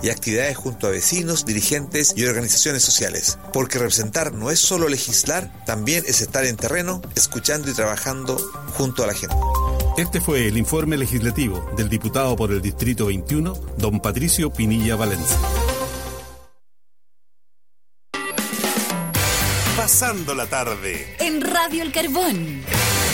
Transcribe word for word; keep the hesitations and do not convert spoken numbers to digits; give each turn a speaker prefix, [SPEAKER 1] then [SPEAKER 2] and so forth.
[SPEAKER 1] y actividades junto a vecinos, dirigentes y organizaciones sociales. Porque representar no es solo legislar, también es estar en terreno, escuchando y trabajando junto a la gente.
[SPEAKER 2] Este fue el informe legislativo del diputado por el Distrito veintiuno, don Patricio Pinilla Valencia.
[SPEAKER 3] Pasando la tarde
[SPEAKER 4] en Radio El Carbón.